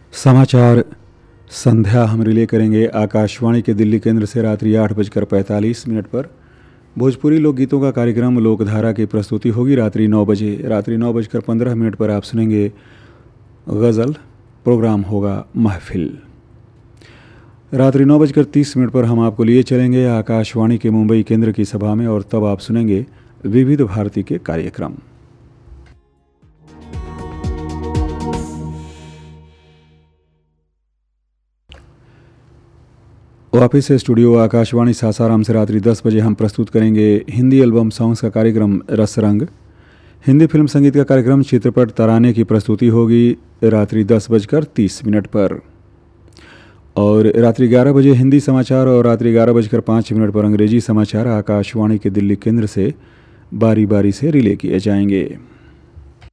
समाचार संध्या हम रिले करेंगे आकाशवाणी के दिल्ली केंद्र से रात्रि 8:45 पर। भोजपुरी लोकगीतों का कार्यक्रम लोकधारा की प्रस्तुति होगी रात्रि 9 बजे। रात्रि 9:15 पर आप सुनेंगे गज़ल, प्रोग्राम होगा महफिल। रात्रि 9:30 पर हम आपको लिए चलेंगे आकाशवाणी के मुंबई केंद्र की सभा में और तब आप सुनेंगे विविध भारती के कार्यक्रम। वापिस से स्टूडियो आकाशवाणी सासाराम से रात्रि 10 बजे हम प्रस्तुत करेंगे हिंदी एल्बम सॉन्ग्स का कार्यक्रम रसरंग। हिंदी फिल्म संगीत का कार्यक्रम चित्रपट तराने की प्रस्तुति होगी रात्रि 10:30 पर। और रात्रि 11 बजे हिंदी समाचार और रात्रि 11:05 पर अंग्रेजी समाचार आकाशवाणी के दिल्ली केंद्र से बारी बारी से रिले किए जाएंगे।